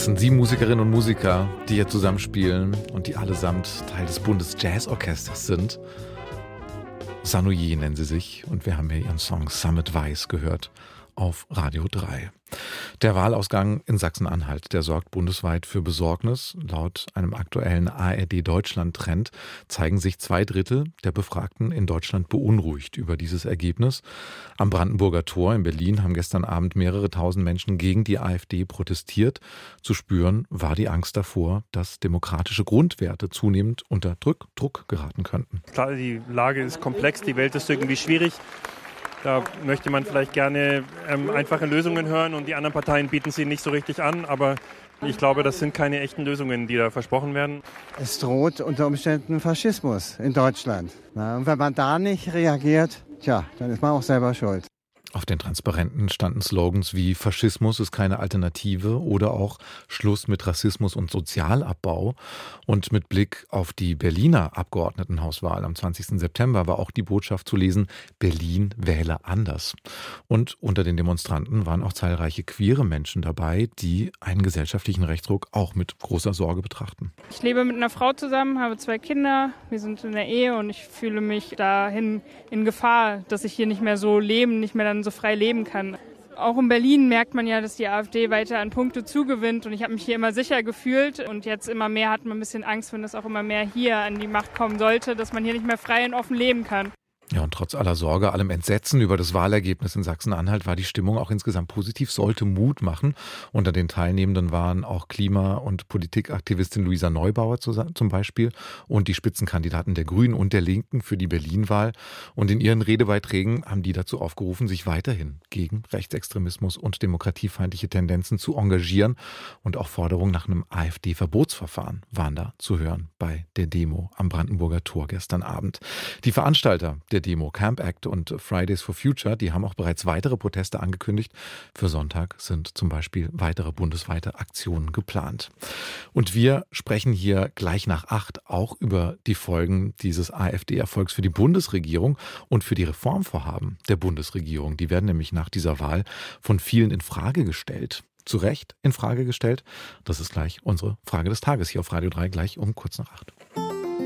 Das sind 7 Musikerinnen und Musiker, die hier zusammenspielen und die allesamt Teil des Bundesjazzorchesters sind. Sanoyer nennen sie sich und wir haben hier ihren Song Summit Weiß gehört auf Radio 3. Der Wahlausgang in Sachsen-Anhalt, der sorgt bundesweit für Besorgnis. Laut einem aktuellen ARD-Deutschland-Trend zeigen sich 2/3 der Befragten in Deutschland beunruhigt über dieses Ergebnis. Am Brandenburger Tor in Berlin haben gestern Abend mehrere tausend Menschen gegen die AfD protestiert. Zu spüren war die Angst davor, dass demokratische Grundwerte zunehmend unter Druck geraten könnten. Klar, die Lage ist komplex, die Welt ist irgendwie schwierig. Da möchte man vielleicht gerne einfache Lösungen hören und die anderen Parteien bieten sie nicht so richtig an. Aber ich glaube, das sind keine echten Lösungen, die da versprochen werden. Es droht unter Umständen Faschismus in Deutschland. Und wenn man da nicht reagiert, dann ist man auch selber schuld. Auf den Transparenten standen Slogans wie Faschismus ist keine Alternative oder auch Schluss mit Rassismus und Sozialabbau. Und mit Blick auf die Berliner Abgeordnetenhauswahl am 20. September war auch die Botschaft zu lesen, Berlin wähle anders. Und unter den Demonstranten waren auch zahlreiche queere Menschen dabei, die einen gesellschaftlichen Rechtsruck auch mit großer Sorge betrachten. Ich lebe mit einer Frau zusammen, habe 2 Kinder, wir sind in der Ehe und ich fühle mich dahin in Gefahr, dass ich hier nicht mehr so nicht mehr dann so frei leben kann. Auch in Berlin merkt man ja, dass die AfD weiter an Punkte zugewinnt und ich habe mich hier immer sicher gefühlt und jetzt immer mehr hat man ein bisschen Angst, wenn das auch immer mehr hier an die Macht kommen sollte, dass man hier nicht mehr frei und offen leben kann. Ja, und trotz aller Sorge, allem Entsetzen über das Wahlergebnis in Sachsen-Anhalt war die Stimmung auch insgesamt positiv, sollte Mut machen. Unter den Teilnehmenden waren auch Klima- und Politikaktivistin Luisa Neubauer zum Beispiel und die Spitzenkandidaten der Grünen und der Linken für die Berlin-Wahl. Und in ihren Redebeiträgen haben die dazu aufgerufen, sich weiterhin gegen Rechtsextremismus und demokratiefeindliche Tendenzen zu engagieren. Und auch Forderungen nach einem AfD-Verbotsverfahren waren da zu hören bei der Demo am Brandenburger Tor gestern Abend. Die Veranstalter der Demo, Camp Act und Fridays for Future, die haben auch bereits weitere Proteste angekündigt. Für Sonntag sind zum Beispiel weitere bundesweite Aktionen geplant. Und wir sprechen hier gleich nach 8 auch über die Folgen dieses AfD-Erfolgs für die Bundesregierung und für die Reformvorhaben der Bundesregierung. Die werden nämlich nach dieser Wahl von vielen in Frage gestellt. Zu Recht in Frage gestellt. Das ist gleich unsere Frage des Tages hier auf Radio 3, gleich um kurz nach 8.